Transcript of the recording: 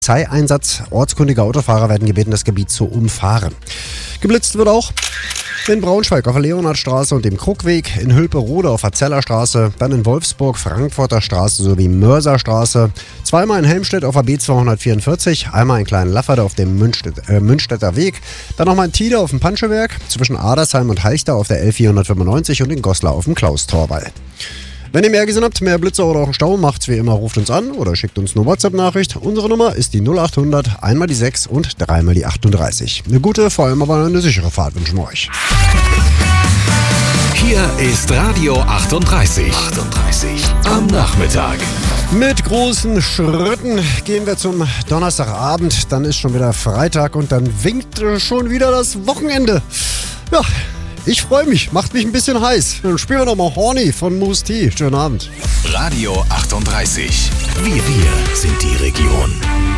Polizeieinsatz. Ortskundige Autofahrer werden gebeten, das Gebiet zu umfahren. Geblitzt wird auch in Braunschweig auf der Leonhardstraße und dem Krugweg, in Hülperode auf der Zellerstraße, dann in Wolfsburg, Frankfurter Straße sowie Mörserstraße, zweimal in Helmstedt auf der B244, einmal in Klein-Lafferde auf dem Münstetter Weg, dann nochmal in Tide auf dem Panschewerk, zwischen Adersheim und Halchter auf der L495 und in Goslar auf dem Klaus-Torwall. Wenn ihr mehr gesehen habt, mehr Blitzer oder auch einen Stau, macht's wie immer, ruft uns an oder schickt uns eine WhatsApp-Nachricht. Unsere Nummer ist die 0800 einmal die 6 und dreimal die 38. Eine gute, vor allem aber eine sichere Fahrt wünschen wir euch. Hier ist Radio 38. Am Nachmittag. Mit großen Schritten gehen wir zum Donnerstagabend. Dann ist schon wieder Freitag und dann winkt schon wieder das Wochenende. Ja, ich freue mich. Macht mich ein bisschen heiß. Dann spielen wir nochmal Horny von Moose T. Schönen Abend. Radio 38. Wir sind die Region.